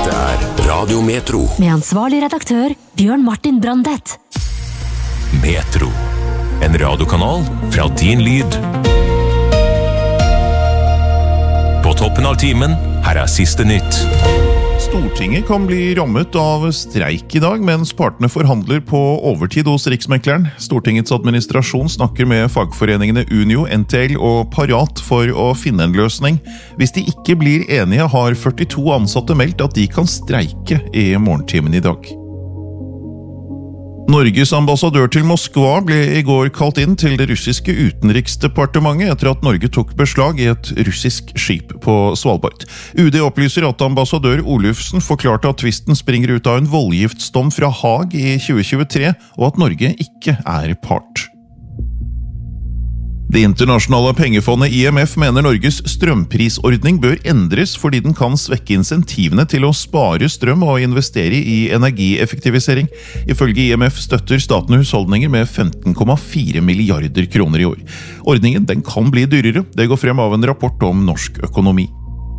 Radio Metro. Med ansvarlig redaktør Bjørn Martin Brandet. Metro. En radiokanal fra din lyd. På toppen av timen, her siste nytt. Stortinget kan bli rammet av streik I dag, mens partene forhandler på overtid hos Riksmekleren. Stortingets administrasjon snakker med fagforeningene Unio, NTL og Parat for å finne en løsning. Hvis de ikke blir enige, har 42 ansatte meldt at de kan streike I morgentimen I dag. Norges ambassadør til Moskva ble I går kalt inn til det russiske utenriksdepartementet etter at Norge tok beslag I et russisk skip på Svalbard. UD opplyser at ambassadør Olufsen forklarte at tvisten springer ut av en voldgiftsdom fra Haag I 2023, og at Norge ikke part. Det internasjonale pengefondet IMF mener Norges strømprisordning bør endres fordi den kan svekke insentivene til å spare strøm og investere I energieffektivisering. Ifølge IMF støtter staten husholdninger med 15,4 milliarder kroner I år. Ordningen den kan bli dyrere, det går frem av en rapport om norsk økonomi.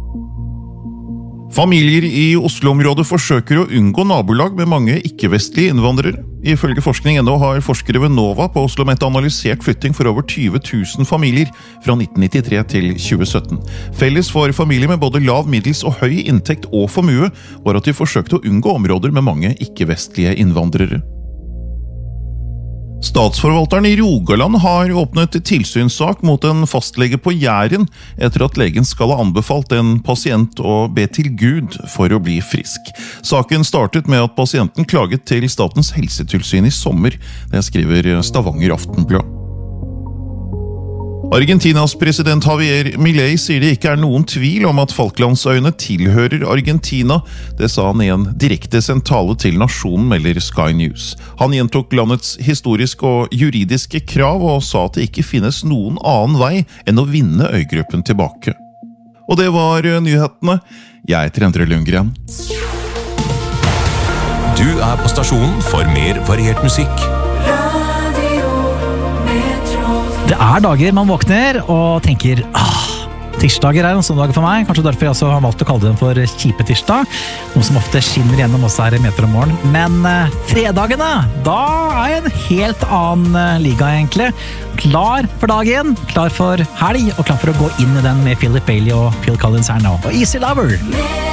Familier I Oslo-området forsøker å unngå nabolag med mange ikke-vestlige innvandrere. Ifølge forskning.no har forskere ved Nova på Oslo Met analysert flytting for over 20 000 familier fra 1993 til 2017. Felles for familier med både lav, middels og høy inntekt og formue var at de forsøkte å unngå områder med mange ikke-vestlige innvandrere. Statsforvalteren I Rogaland har åpnet tilsynssak mot en fastlege på Jæren etter at legen skal ha anbefalt en pasient å be til Gud for å bli frisk. Saken startet med at pasienten klaget til Statens helsetilsyn I sommer, det skriver Stavanger Aftenblad. Argentinas president Javier Milei sier det ikke noen tvil om at Falklandsøyene tilhører Argentina. Det sa han I en direkte sentale til nasjonen, melder Sky News. Han gjentok landets historiske og juridiske krav og sa at det ikke finnes noen annen vei enn å vinne øygruppen tilbake. Og det var nyhetene. Jeg heter Endre Lundgren. Du på stasjonen for mer variert musikk. Det dager man våkner og tenker tirsdager en sånn dag for meg. Kanskje derfor jeg også har valgt å kalle den for kjipe tirsdag. Noe som ofte skinner gjennom også her I Metro om morgen. Men fredagene, da jeg en helt annen liga egentlig. Klar for dagen, klar for helg og klar for å gå inn I den med Philip Bailey og Phil Collins her nå. Og Easy Lover!